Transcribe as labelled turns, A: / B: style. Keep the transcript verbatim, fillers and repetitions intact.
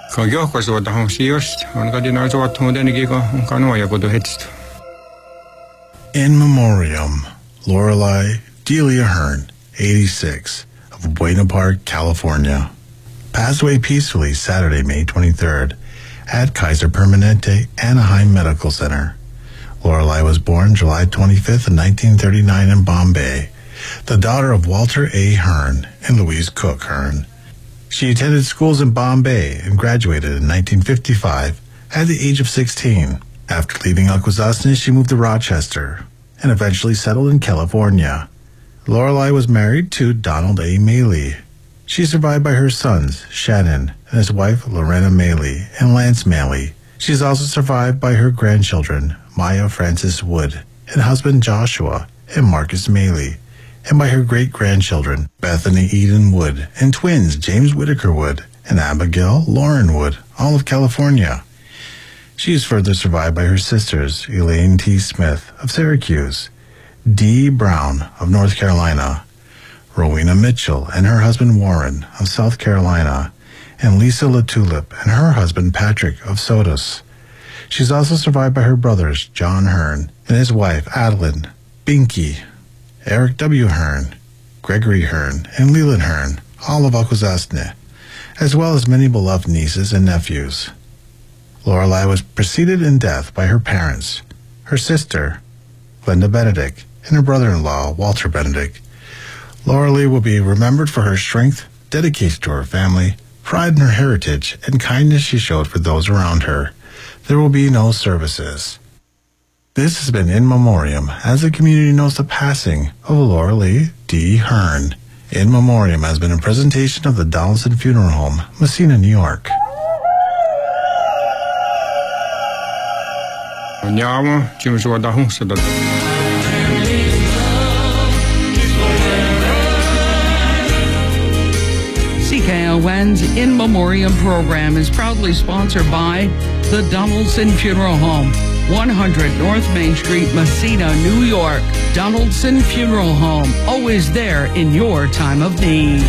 A: Kagiohkosuotahan sijoista. On kadina suottuun ennenkin kanoja kutuhetistä.
B: In memoriam, Lorelei Delia Hearn, eighty-six, of Buena Park, California, passed away peacefully Saturday, May twenty-third, at Kaiser Permanente Anaheim Medical Center. Lorelei was born July twenty-fifth, nineteen thirty-nine in Bombay, the daughter of Walter A. Hearn and Louise Cook Hearn. She attended schools in Bombay and graduated in nineteen fifty-five at the age of sixteen. After leaving Akwesasne, she moved to Rochester and eventually settled in California. Lorelei was married to Donald A. Maley. She is survived by her sons, Shannon, and his wife, Lorena Maley, and Lance Maley. She is also survived by her grandchildren, Maya Francis Wood, and husband Joshua, and Marcus Maley, and by her great-grandchildren, Bethany Eden Wood, and twins, James Whitaker Wood, and Abigail Lauren Wood, all of California. She is further survived by her sisters, Elaine T. Smith of Syracuse, Dee Brown of North Carolina, Rowena Mitchell and her husband Warren of South Carolina, and Lisa LaTulip and her husband Patrick of Sodus. She is also survived by her brothers, John Hearn and his wife, Adeline, Binky, Eric W. Hearn, Gregory Hearn, and Leland Hearn, all of Akwesasne, as well as many beloved nieces and nephews. Lorelei was preceded in death by her parents, her sister, Glenda Benedict, and her brother-in-law, Walter Benedict. Lorelei will be remembered for her strength, dedication to her family, pride in her heritage, and kindness she showed for those around her. There will be no services. This has been In Memoriam, as the community knows the passing of Lorelei D. Hearn. In Memoriam has been a presentation of the Donaldson Funeral Home, Messina, New York.
C: C K O N's In Memoriam program is proudly sponsored by the Donaldson Funeral Home, one hundred North Main Street, Messina, New York. Donaldson Funeral Home, always there in your time of need.